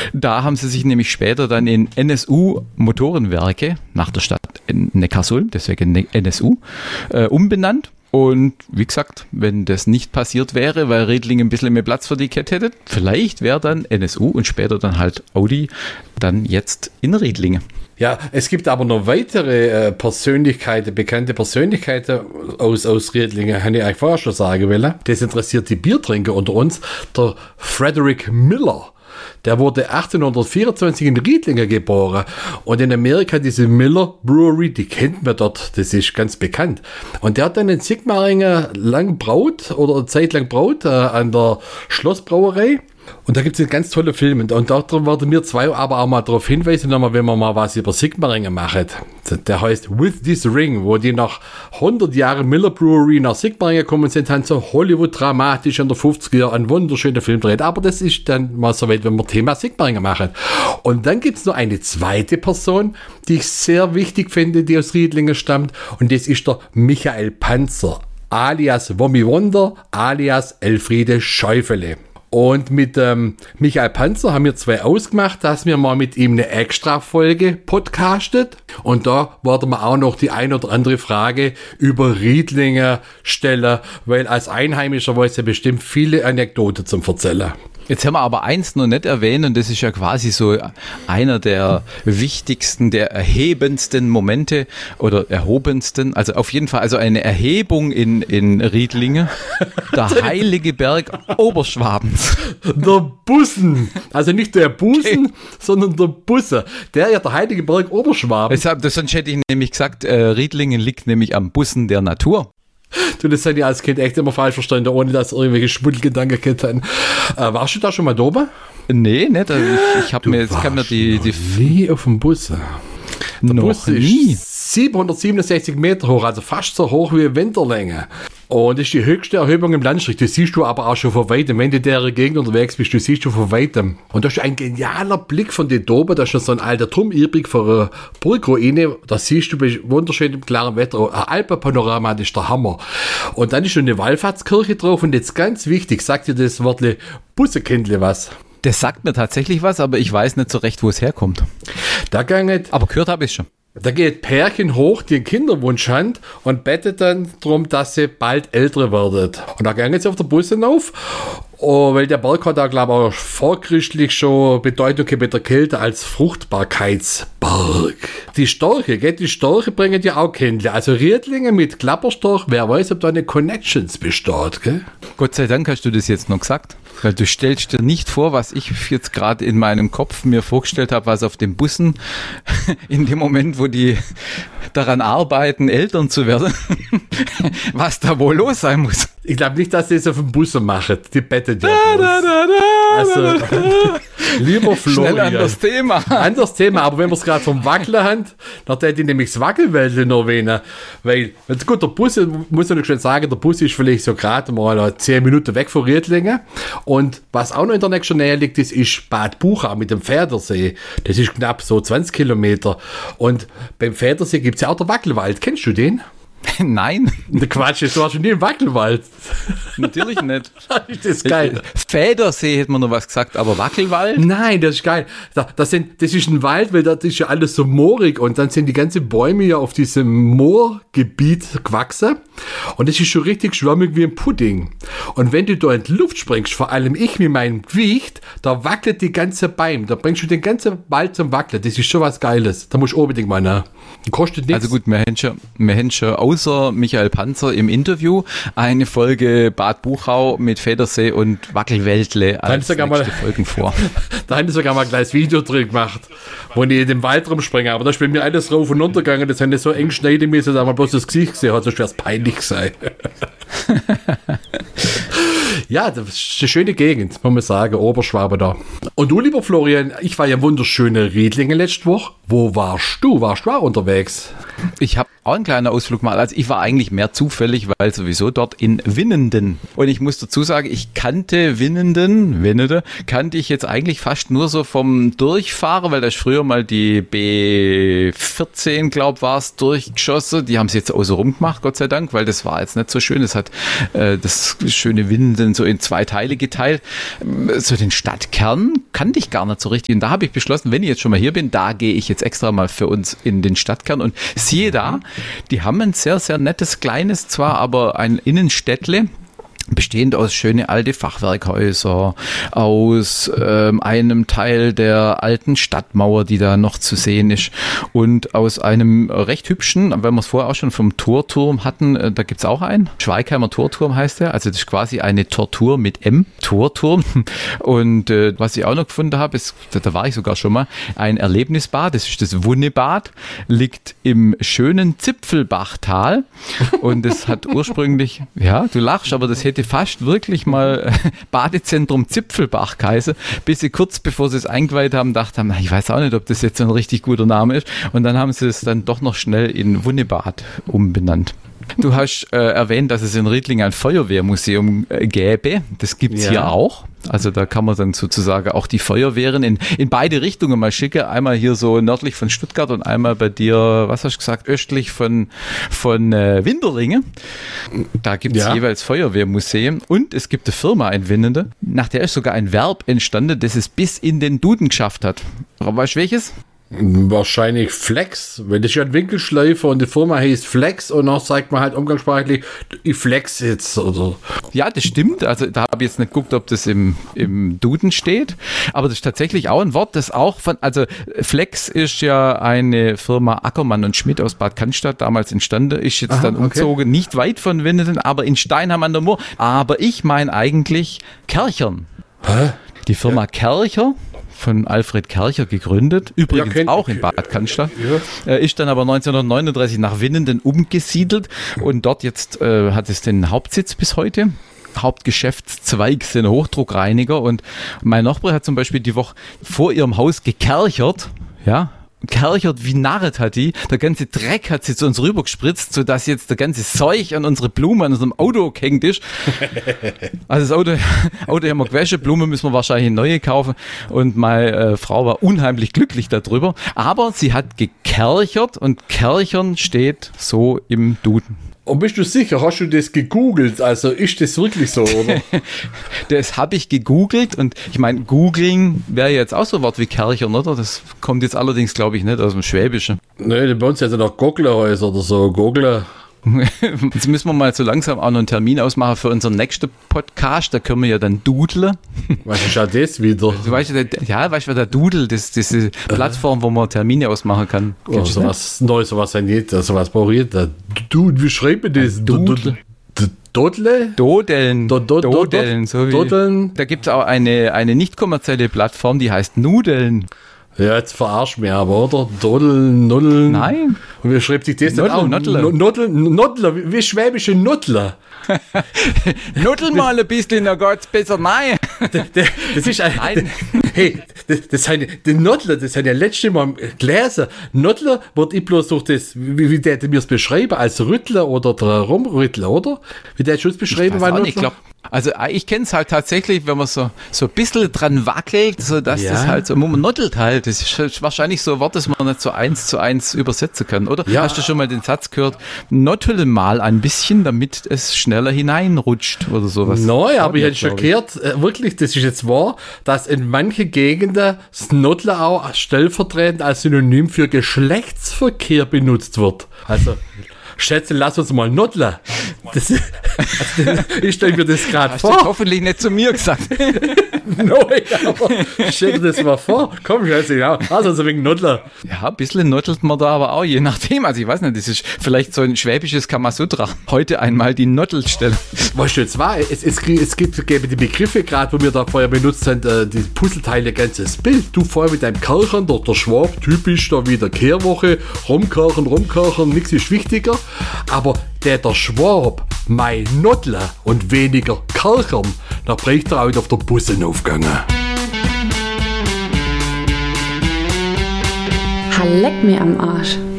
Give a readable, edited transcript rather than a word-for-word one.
Da haben sie sich nämlich später dann in NSU Motorenwerke nach der Stadt Neckarsulm, deswegen NSU, umbenannt. Und wie gesagt, wenn das nicht passiert wäre, weil Riedling ein bisschen mehr Platz für die Kette hätte, vielleicht wäre dann NSU und später dann halt Audi dann jetzt in Riedlingen. Ja, es gibt aber noch weitere Persönlichkeiten, bekannte Persönlichkeiten aus Riedlingen, habe ich eigentlich vorher schon sagen wollen. Das interessiert die Biertrinker unter uns. Der Frederick Miller. Der wurde 1824 in Riedlingen geboren und in Amerika diese Miller Brewery, die kennt man dort, das ist ganz bekannt. Und der hat dann in Sigmaringen lang braut oder eine Zeit lang braut an der Schlossbrauerei. Und da gibt es einen ganz tollen Film. Und darum werden wir zwei aber auch mal darauf hinweisen, wenn wir mal was über Sigmaringen machen. Der heißt With This Ring, wo die nach 100 Jahren Miller Brewery nach Sigmaringen gekommen sind, haben so Hollywood-dramatisch in der 50er Jahre einen wunderschönen Film gedreht. Aber das ist dann mal so weit, wenn wir Thema Sigmaringen machen. Und dann gibt es noch eine zweite Person, die ich sehr wichtig finde, die aus Riedlingen stammt. Und das ist der Michael Panzer, alias Wommi Wonder, alias Elfriede Schäufele. Und mit Michael Panzer haben wir zwei ausgemacht, dass wir mal mit ihm eine Extra-Folge podcastet. Und da werden wir auch noch die ein oder andere Frage über Riedlingen stellen, weil als Einheimischer weiß er bestimmt viele Anekdoten zum Erzählen. Jetzt haben wir aber eins noch nicht erwähnt und das ist ja quasi so einer der wichtigsten, der erhebendsten Momente oder erhobensten, also auf jeden Fall also eine Erhebung in Riedlingen, der Heilige Berg Oberschwabens. Der Bussen, also nicht der Busen, sondern der Busse, der Heilige Berg Oberschwabens. Sonst hätte ich nämlich gesagt, Riedlingen liegt nämlich am Bussen der Natur. Du, das hätte ich als Kind echt immer falsch verstanden, ohne dass irgendwelche Schmuddelgedanken gehabt haben. Warst du da schon mal da oben? Nee, nicht. Ich habe mir jetzt die wie auf dem Bus. Der noch Bus nie. ist 767 Meter hoch, also fast so hoch wie Winterlänge. Und das ist die höchste Erhebung im Landstrich. Das siehst du aber auch schon von weitem. Wenn du in der Gegend unterwegs bist, du siehst du von weitem. Und das ist ein genialer Blick von den oben. Da ist schon so ein alter Turm übrig von einer Burgruine. Da siehst du bei wunderschönem klaren Wetter. Ein Alpenpanorama, das ist der Hammer. Und dann ist schon eine Wallfahrtskirche drauf. Und jetzt ganz wichtig, sagt dir das Wortle Bussekindle was? Das sagt mir tatsächlich was, aber ich weiß nicht so recht, wo es herkommt. Da geht, aber gehört habe ich schon. Da geht Pärchen hoch, die einen Kinderwunsch haben und bettet dann darum, dass sie bald älter werden. Und da gehen sie auf der Busse auf. Oh, weil der Berg hat da, glaube ich, auch vorchristlich schon Bedeutung mit der Kälte als Fruchtbarkeitsberg. Die Störche bringen ja auch Kindle. Also Riedlingen mit Klapperstorch, wer weiß, ob da eine Connections besteht, gell? Gott sei Dank hast du das jetzt noch gesagt. Weil du stellst dir nicht vor, was ich jetzt gerade in meinem Kopf mir vorgestellt habe, was auf den Bussen in dem Moment, wo die daran arbeiten, Eltern zu werden, was da wohl los sein muss. Ich glaube nicht, dass sie es auf dem Bus machen. Die bettet ja also, lieber Florian. Schnell anderes Thema. Anderes Thema, aber wenn wir es gerade vom Wackeln haben, dann hätte ich nämlich das Wackelwäldle noch erwähnen. Weil, gut, der Bus, muss ich noch schnell sagen, der Bus ist vielleicht so gerade mal 10 Minuten weg von Riedlingen. Und was auch noch in der nächsten Nähe liegt, ist Bad Buchau mit dem Pfädersee. Das ist knapp so 20 Kilometer. Und beim Pfädersee gibt es ja auch den Wackelwald. Kennst du den? Nein. Der Quatsch, du warst schon nie im Wackelwald. Natürlich nicht. Das ist geil. Federsee hätte man noch was gesagt, aber Wackelwald? Nein, das ist geil. Das ist ein Wald, weil das ist ja alles so moorig und dann sind die ganzen Bäume ja auf diesem Moorgebiet gewachsen und das ist schon richtig schwammig wie ein Pudding. Und wenn du da in die Luft springst, vor allem ich mit meinem Gewicht, da wackelt die ganze Baum. Da bringst du den ganzen Wald zum Wackeln. Das ist schon was Geiles. Da musst du unbedingt mal nach. Kostet nichts. Also gut, wir haben schon außer Michael Panzer im Interview eine Folge Bad Buchau mit Federsee und Wackelwäldle als nächste Folgen vor. Da haben sie sogar mal ein kleines Video drin gemacht, wo ich in den Wald rumspringe. Aber da ist bei mir alles rauf und runter gegangen. Das haben nicht so eng schneiden müssen, dass man bloß das Gesicht gesehen hat, sonst wäre es peinlich sein. Ja, das ist eine schöne Gegend, muss man sagen, Oberschwaben da. Und du, lieber Florian, ich war ja wunderschöne Riedlingen letzte Woche. Wo warst du? Warst du auch unterwegs? Ich habe auch einen kleinen Ausflug mal. Also ich war eigentlich mehr zufällig, weil sowieso dort in Winnenden. Und ich muss dazu sagen, ich kannte Winnende, kannte ich jetzt eigentlich fast nur so vom Durchfahren, weil da ist früher mal die B14, war es, durchgeschossen. Die haben es jetzt außer rum gemacht, Gott sei Dank, weil das war jetzt nicht so schön. Es hat das schöne Winnenden so in 2 Teile geteilt. So den Stadtkern kannte ich gar nicht so richtig. Und da habe ich beschlossen, wenn ich jetzt schon mal hier bin, da gehe ich jetzt extra mal für uns in den Stadtkern. Und siehe da, die haben ein sehr, sehr nettes, kleines zwar, aber ein Innenstädtle, bestehend aus schöne alte Fachwerkhäuser, aus einem Teil der alten Stadtmauer, die da noch zu sehen ist, und aus einem recht hübschen, wenn wir es vorher auch schon vom Torturm hatten, da gibt's auch einen, Schweigheimer Torturm heißt der, also das ist quasi eine Tortur mit M, Torturm. Und was ich auch noch gefunden habe, ist, da war ich sogar schon mal, ein Erlebnisbad, das ist das Wunnebad, liegt im schönen Zipfelbachtal und das hat ursprünglich, ja, du lachst, aber das hätte fast wirklich mal Badezentrum Zipfelbach geheißen, bis sie kurz bevor sie es eingeweiht haben, dachten haben, ich weiß auch nicht, ob das jetzt so ein richtig guter Name ist, und dann haben sie es dann doch noch schnell in Wunnebad umbenannt. Du hast erwähnt, dass es in Riedling ein Feuerwehrmuseum gäbe. Das gibt's hier auch. Also da kann man dann sozusagen auch die Feuerwehren in beide Richtungen mal schicken. Einmal hier so nördlich von Stuttgart und einmal bei dir, was hast du gesagt, östlich von Winterlinge. Da gibt's jeweils Feuerwehrmuseen. Und es gibt eine Firma in Winnende, nach der ist sogar ein Verb entstanden, das es bis in den Duden geschafft hat. Weißt du welches? Wahrscheinlich Flex, weil das ist ja ein Winkelschleifer und die Firma heißt Flex und dann sagt man halt umgangssprachlich, ich flex jetzt oder. Ja, das stimmt, also da habe ich jetzt nicht geguckt, ob das im Duden steht, aber das ist tatsächlich auch ein Wort, das auch also Flex ist ja eine Firma Ackermann und Schmidt aus Bad Cannstatt, damals entstanden, ist jetzt dann umzogen, nicht weit von Winnenden, aber in Steinheim an der Moor, aber ich meine eigentlich Kerchern. Hä? Die Firma Kercher, von Alfred Kercher gegründet, übrigens auch in Bad Cannstatt, ist dann aber 1939 nach Winnenden umgesiedelt und dort jetzt hat es den Hauptsitz bis heute. Hauptgeschäftszweig sind Hochdruckreiniger, und mein Nachbar hat zum Beispiel die Woche vor ihrem Haus gekerchert, kerchert wie Narret hat die. Der ganze Dreck hat sie zu uns rüber gespritzt, sodass jetzt der ganze Zeug an unsere Blume an unserem Auto gehängt ist. Also das Auto haben wir gewaschen, Blume müssen wir wahrscheinlich eine neue kaufen, und meine Frau war unheimlich glücklich darüber. Aber sie hat gekerchert und Kerchern steht so im Duden. Und bist du sicher, hast du das gegoogelt? Also ist das wirklich so, oder? Das habe ich gegoogelt, und ich meine, googeln wäre jetzt auch so ein Wort wie Kerchern, oder? Das kommt jetzt allerdings, glaube ich, nicht aus dem Schwäbischen. Nee, bei uns ja noch Googlerhäuser oder so, Googler. Jetzt müssen wir mal so langsam auch noch einen Termin ausmachen für unseren nächsten Podcast, da können wir ja dann dudeln. Was ist ja das wieder? Du weißt ja, der Dudel, diese Plattform, wo man Termine ausmachen kann. Oh, sowas Neues, sowas ja nicht, sowas brauche ich nicht. Wie schreibt man das? Dudel. Dodle? Dodeln. Dodeln. So wie, Dodeln. Da gibt es auch eine nicht kommerzielle Plattform, die heißt Nudeln. Ja, jetzt verarsch mir aber, oder? Dodeln, Nuddeln. Nein. Und wie schreibt sich das denn auch? Noddler. Wie schwäbische Noddler. Nuddel mal ein bisschen, dann geht's besser rein. Das ist ein... Hey, das sind ja letzte Mal gelesen. Noddler wird ich bloß durch das, wie der mir es beschreiben, als Rüttler oder der Rumrüttler, oder? Wie der schon beschreiben war. Ich glaube, also ich kenne es halt tatsächlich, wenn man so ein bisschen dran wackelt, so dass das halt so, man noddelt halt. Das ist wahrscheinlich so ein Wort, das man nicht so 1:1 übersetzen kann, oder? Ja. Hast du schon mal den Satz gehört, noddle mal ein bisschen, damit es schneller hineinrutscht oder sowas? Nein, aber ich hätte schon gehört, wirklich, das ist jetzt wahr, dass in manchen Gegenden das Noddeln auch stellvertretend als Synonym für Geschlechtsverkehr benutzt wird. Also, Schätze, lass uns mal noddeln. Ich stelle mir das gerade vor. Hast du hoffentlich nicht zu mir gesagt. Nein, aber stell dir das mal vor. Komm, Schätze, ja. Also ein wenig noddeln. Ja, ein bisschen noddelt man da aber auch, je nachdem. Also ich weiß nicht, das ist vielleicht so ein schwäbisches Kamasutra. Heute einmal die Noddelstelle. Weißt du, jetzt war, es gibt die Begriffe gerade, wo wir da vorher benutzt haben, die Puzzleteile, ganzes Bild. Du vorher mit deinem Kerchern, der Schwab, typisch da wieder Kehrwoche, rumkerchen, nichts ist wichtiger. Aber der Schwab, mein Noddler und weniger Kerchern, da bricht er auch auf der Busse aufgegangen. Leck mir am Arsch.